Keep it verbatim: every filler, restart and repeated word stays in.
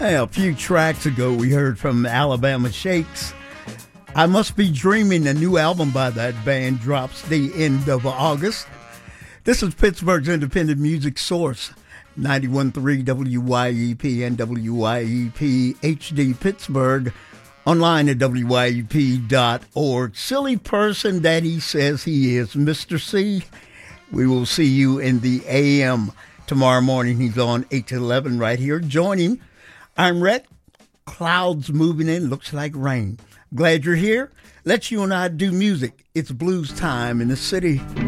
Hey, a few tracks ago, we heard from Alabama Shakes. I Must Be Dreaming, a new album by that band, drops the end of August. This is Pittsburgh's independent music source, ninety-one point three W Y E P and W Y E P H D Pittsburgh, online at W Y E P dot org. Silly person that he says he is, Mister C. We will see you in the A M tomorrow morning. He's on eight to eleven right here. Join him. I'm Rhett. Clouds moving in. Looks like rain. Glad you're here. Let's you and I do music. It's blues time in the city.